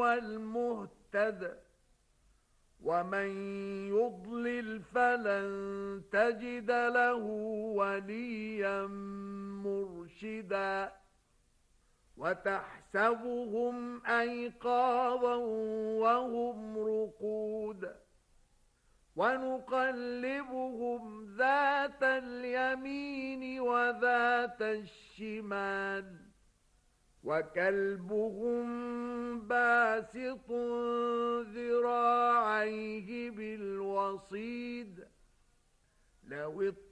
هو المهتد ومن يضلل فلن تجد له وليا مرشدا وتحسبهم أيقاظا وهم رقود ونقلبهم ذات اليمين وذات الشمال وكلبهم باسط ذراعيه بالوصيد لو